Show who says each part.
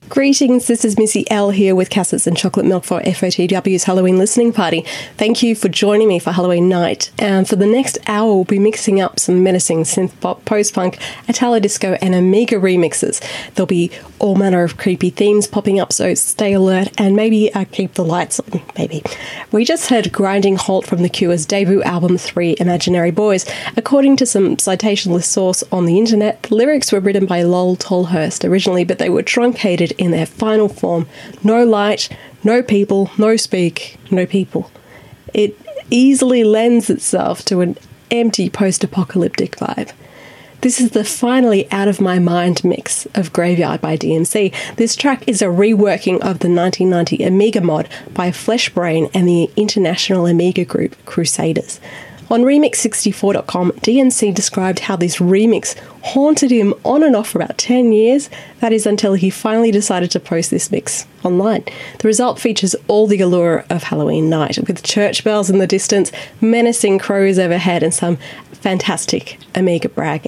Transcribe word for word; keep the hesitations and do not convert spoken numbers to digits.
Speaker 1: Greetings, this is Missy L here with Cassets and Chocolate Milk for F O T W's Halloween listening party. Thank you for joining me for Halloween night. And for the next hour, we'll be mixing up some menacing synth pop, post-punk, Italo disco and Amiga remixes. There'll be all manner of creepy themes popping up, so stay alert and maybe uh, keep the lights on, maybe. We just heard Grinding Halt from The Cure's debut album Three Imaginary Boys. According to some citationless source on the internet, the lyrics were written by Lol Tolhurst originally, but they were truncated in their final form. No light, no people, no speak, no people. It easily lends itself to an empty post-apocalyptic vibe. This is the finally out of my mind mix of Graveyard by D M C. This track is a reworking of the nineteen ninety Amiga mod by Fleshbrain and the international Amiga group Crusaders. On remix sixty-four dot com, D M C described how this remix haunted him on and off for about ten years. That is until he finally decided to post this mix online. The result features all the allure of Halloween night, with church bells in the distance, menacing crows overhead, and some fantastic Amiga bragging.